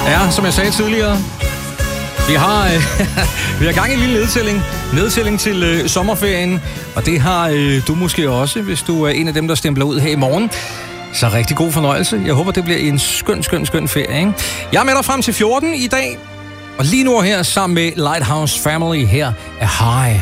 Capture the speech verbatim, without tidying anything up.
Ja, som jeg sagde tidligere, vi har, øh, vi har gang i en lille nedtælling. Nedtælling til øh, sommerferien, og det har øh, du måske også, hvis du er en af dem, der stempler ud her i morgen. Så rigtig god fornøjelse. Jeg håber, det bliver en skøn, skøn, skøn ferie, ikke? Jeg er med dig frem til fjorten i dag, og lige nu her sammen med Lighthouse Family her er High.